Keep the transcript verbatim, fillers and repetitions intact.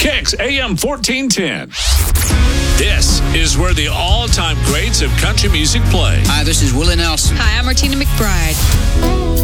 Kicks A M fourteen ten. This is where the all-time greats of country music play. Hi, this is Willie Nelson. Hi, I'm Martina McBride.